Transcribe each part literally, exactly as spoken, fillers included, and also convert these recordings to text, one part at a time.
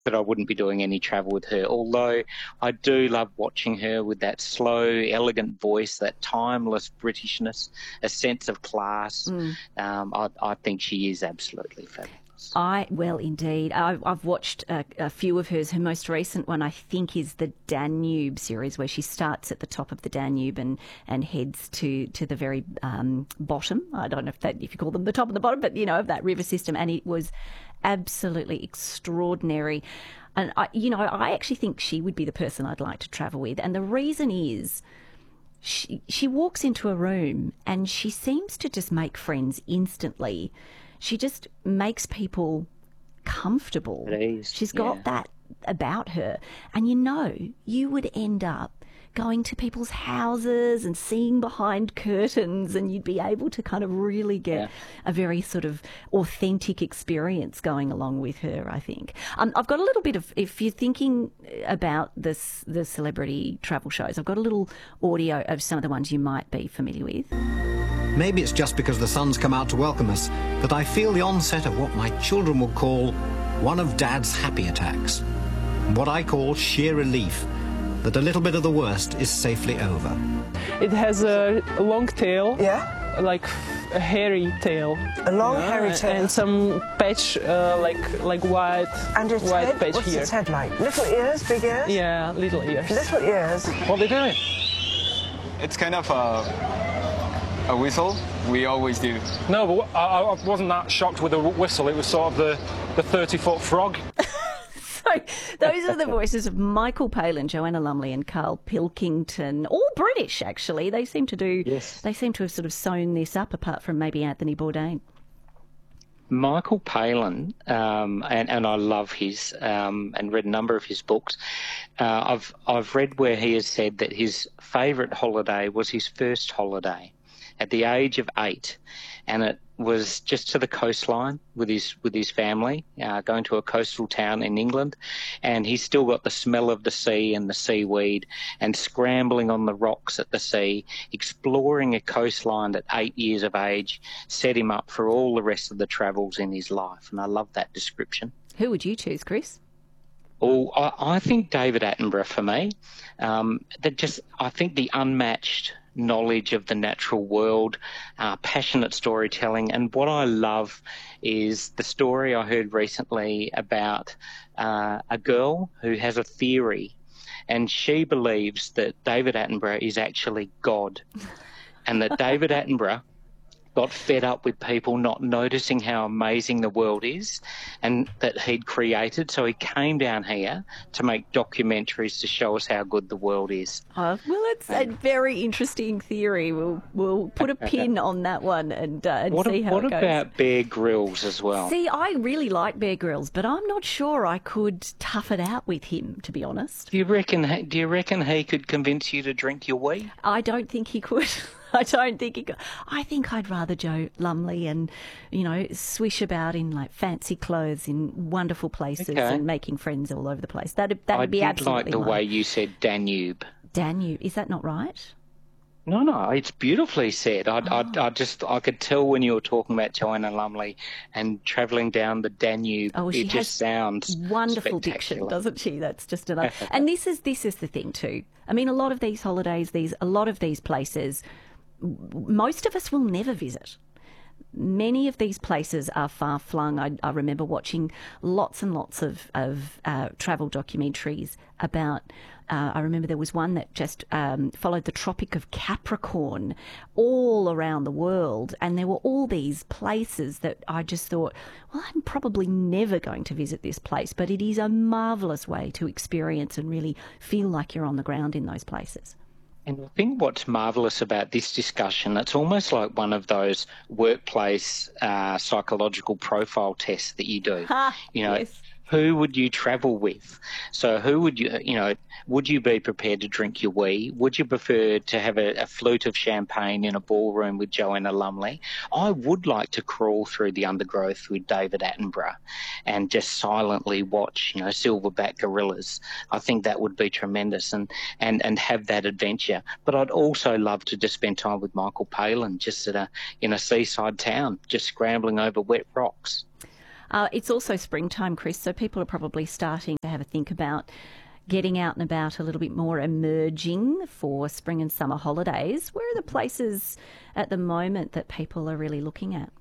that I wouldn't be doing any travel with her. Although I do love watching her with that slow, elegant voice, that timeless Britishness, a sense of class. Mm. Um, I, I think she is absolutely fabulous. I well, indeed. I've, I've watched a, a few of hers. Her most recent one, I think, is the Danube series, where she starts at the top of the Danube and, and heads to to the very um, bottom. I don't know if that if you call them the top and the bottom, but you know, of that river system. And it was absolutely extraordinary. And I, you know, I actually think she would be the person I'd like to travel with. And the reason is, she she walks into a room and she seems to just make friends instantly. She just makes people comfortable. She's got yeah. that about her. And you know, you would end up going to people's houses and seeing behind curtains, and you'd be able to kind of really get Yeah. a very sort of authentic experience going along with her, I think. Um, I've got a little bit of, if you're thinking about this, the celebrity travel shows, I've got a little audio of some of the ones you might be familiar with. Maybe it's just because the sun's come out to welcome us that I feel the onset of what my children will call one of Dad's happy attacks. What I call sheer relief that a little bit of the worst is safely over. It has a long tail. Yeah? Like a hairy tail. A long Yeah, hairy tail. And some patch, uh, like like white, And its white head? patch What's here. its head like? Little ears, big ears? Yeah, little ears. Little ears. What are they doing? It's kind of a, a whistle. We always do. No, but I, I wasn't that shocked with the whistle. It was sort of the the thirty-foot frog. So those are the voices of Michael Palin, Joanna Lumley and Carl Pilkington, all British actually. They seem to do. Yes. They seem to have sort of sewn this up, apart from maybe Anthony Bourdain. Michael Palin, um, and, and I love his, um, and read a number of his books. Uh, I've I've read where he has said that his favourite holiday was his first holiday at the age of eight, and it was just to the coastline with his with his family, uh, going to a coastal town in England, and he's still got the smell of the sea and the seaweed, and scrambling on the rocks at the sea, exploring a coastline at eight years of age, set him up for all the rest of the travels in his life, and I love that description. Who would you choose, Chris? Oh, I, I think David Attenborough for me. Um, that just I think the unmatched knowledge of the natural world, uh, passionate storytelling. And what I love is the story I heard recently about uh, a girl who has a theory, and she believes that David Attenborough is actually God, and that David Attenborough got fed up with people not noticing how amazing the world is and that he'd created. So he came down here to make documentaries to show us how good the world is. Oh, well, it's a very interesting theory. We'll we'll put a pin on that one and, uh, and What, see how what it goes. about Bear Grylls as well? See, I really like Bear Grylls, but I'm not sure I could tough it out with him, to be honest. Do you reckon? Do you reckon he could convince you to drink your wee? I don't think he could. I don't think he could. I think I'd rather Joe Lumley and, you know, swish about in like fancy clothes in wonderful places Okay. and making friends all over the place. That'd that'd I be did absolutely like the mine. way you said Danube. Danube, is that not right? No, no, it's beautifully said. I, I, I just, I could tell when you were talking about Joanna Lumley and travelling down the Danube. Oh, she it has just sounds wonderful diction, spectacular. doesn't she? That's just another. And this is this is the thing too. I mean, a lot of these holidays, these a lot of these places, w- most of us will never visit. Many of these places are far flung. I, I remember watching lots and lots of, of uh, travel documentaries about. Uh, I remember there was one that just um, followed the Tropic of Capricorn all around the world, and there were all these places that I just thought, well, I'm probably never going to visit this place, but it is a marvellous way to experience and really feel like you're on the ground in those places. And I think what's marvellous about this discussion, it's almost like one of those workplace uh, psychological profile tests that you do. Ha, you know, yes. Who would you travel with? So who would you, you know, would you be prepared to drink your wee? Would you prefer to have a, a flute of champagne in a ballroom with Joanna Lumley? I would like to crawl through the undergrowth with David Attenborough and just silently watch, you know, silverback gorillas. I think that would be tremendous, and, and, and have that adventure. But I'd also love to just spend time with Michael Palin, just at a in a seaside town, just scrambling over wet rocks. Uh, it's also springtime, Chris, so people are probably starting to have a think about getting out and about a little bit more, emerging for spring and summer holidays. Where are the places at the moment that people are really looking at?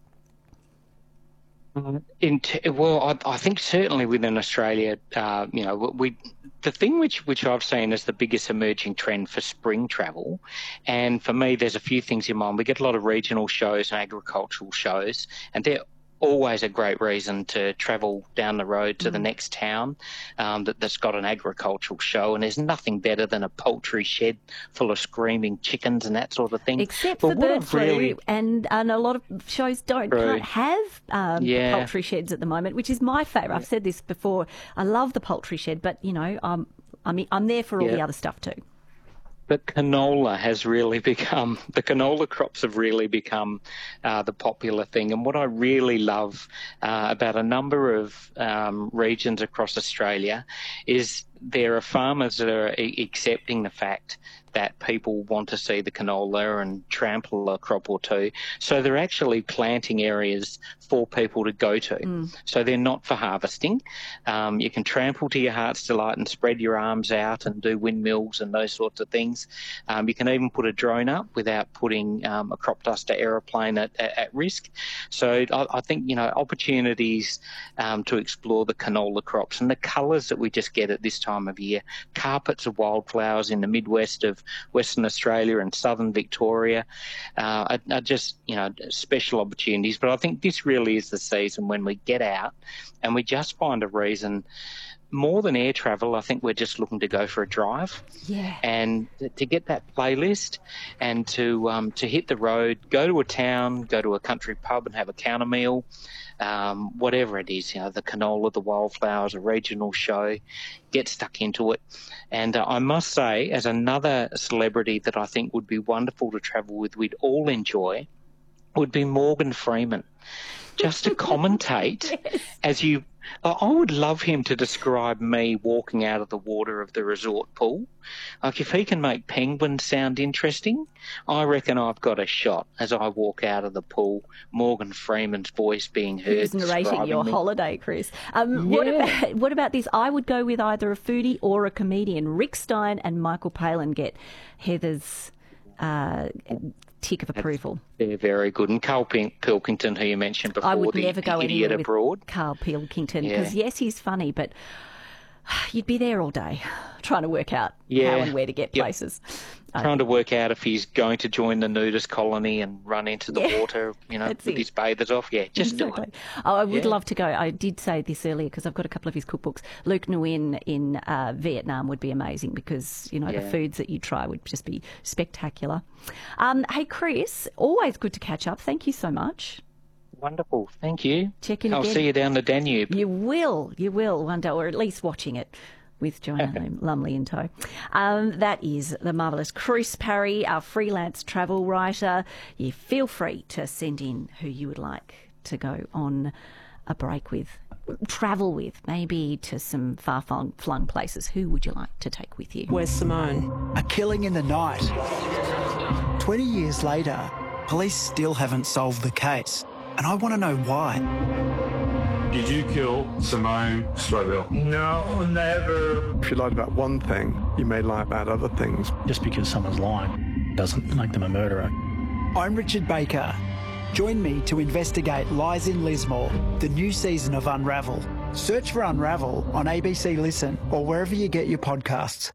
In t- well, I, I think certainly within Australia, uh, you know, we the thing which which I've seen as the biggest emerging trend for spring travel, and for me, there's a few things in mind. We get a lot of regional shows and agricultural shows, and they're always a great reason to travel down the road to mm. the next town um, that, that's got an agricultural show, and there's nothing better than a poultry shed full of screaming chickens and that sort of thing. Except but for bird flu, really... and, and a lot of shows don't True. can't have um, yeah. poultry sheds at the moment, which is my favourite. Yeah. I've said this before. I love the poultry shed, but, you know, I'm, I'm, I'm there for all yeah. the other stuff too. But canola has really become, the canola crops have really become uh, the popular thing. And what I really love uh, about a number of um, regions across Australia is there are farmers that are a- accepting the fact that people want to see the canola and trample a crop or two. So they're actually planting areas for people to go to. Mm. So they're not for harvesting. Um, you can trample to your heart's delight and spread your arms out and do windmills and those sorts of things. Um, you can even put a drone up without putting um, a crop duster aeroplane at, at, at risk. So I, I think, you know, opportunities um, to explore the canola crops and the colours that we just get at this time of year. Carpets of wildflowers in the Midwest of Western Australia and Southern Victoria uh, are, are just, you know, special opportunities. But I think this really is the season when we get out and we just find a reason. More than air travel, I think we're just looking to go for a drive, yeah, and to get that playlist and to um, to hit the road, go to a town, go to a country pub and have a counter meal, um, whatever it is, you know, the canola, the wildflowers, a regional show, get stuck into it. And uh, I must say, as another celebrity that I think would be wonderful to travel with, we'd all enjoy, would be Morgan Freeman, just to commentate yes. as you. I would love him to describe me walking out of the water of the resort pool. Like, if he can make penguins sound interesting, I reckon I've got a shot as I walk out of the pool, Morgan Freeman's voice being heard. Who's narrating your me. holiday, Chris? Um, yeah. what, about, what about this? I would go with either a foodie or a comedian. Rick Stein and Michael Palin get Heather's uh, tick of approval. They're very good. And Carl Pilkington, who you mentioned before, I would the never go idiot anywhere abroad. with Carl Pilkington because, yeah. yes, he's funny, but you'd be there all day trying to work out yeah. how and where to get yep. places. Trying to work out if he's going to join the nudist colony and run into the yeah, water, you know, with it. his bathers off. Yeah, just exactly. do it. Oh, I would yeah. love to go. I did say this earlier because I've got a couple of his cookbooks. Luke Nguyen in uh, Vietnam would be amazing because, you know, yeah. the foods that you try would just be spectacular. Um, hey, Chris, always good to catch up. Thank you so much. Wonderful. Thank you. Check in I'll again. see you down the Danube. You will. You will one day, or at least watching it with Joanna Lumley in tow. Um, that is the marvellous Chris Parry, our freelance travel writer. You feel free to send in who you would like to go on a break with, travel with, maybe to some far-flung flung places. Who would you like to take with you? Where's Simone? A killing in the night. Twenty years later, police still haven't solved the case, and I want to know why. Did you kill Simone Strobel? No, never. If you lied about one thing, you may lie about other things. Just because someone's lying doesn't make them a murderer. I'm Richard Baker. Join me to investigate Lies in Lismore, the new season of Unravel. Search for Unravel on A B C Listen or wherever you get your podcasts.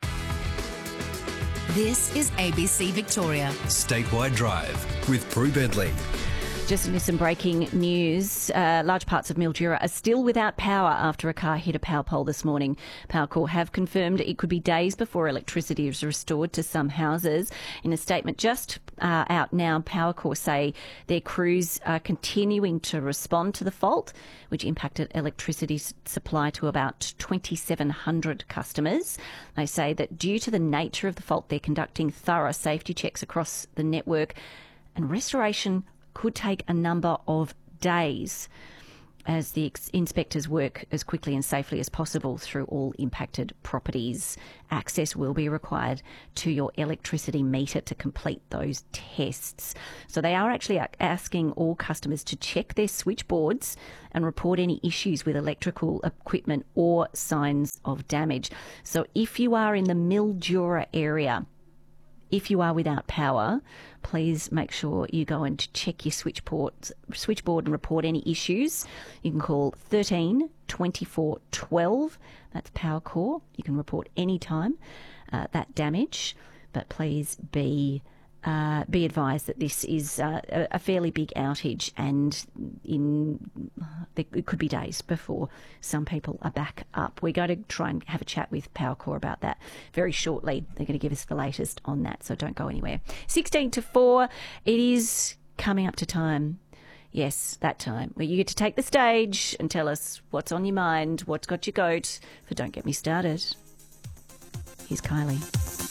This is A B C Victoria. Statewide Drive with Prue Bentley. Just into some breaking news. Uh, large parts of Mildura are still without power after a car hit a power pole this morning. Powercor have confirmed it could be days before electricity is restored to some houses. In a statement just uh, out now, Powercor say their crews are continuing to respond to the fault, which impacted electricity supply to about twenty-seven hundred customers. They say that due to the nature of the fault, they're conducting thorough safety checks across the network, and restoration could take a number of days. as the ex- inspectors work as quickly and safely as possible through all impacted properties. Access will be required to your electricity meter to complete those tests. So they are actually asking all customers to check their switchboards and report any issues with electrical equipment or signs of damage. So if you are in the Mildura area, if you are without power, please make sure you go and check your switchboard, switchboard and report any issues. You can call thirteen twenty-four twelve. That's Powercor. You can report any time uh, that damage, but please be uh, be advised that this is uh, a, a fairly big outage, and in it could be days before some people are back up. We're going to try and have a chat with Powercor about that very shortly. They're going to give us the latest on that, so don't go anywhere. sixteen to four, it is coming up to time. Yes, that time where you get to take the stage and tell us what's on your mind, what's got your goat for Don't Get Me Started. Here's Kylie.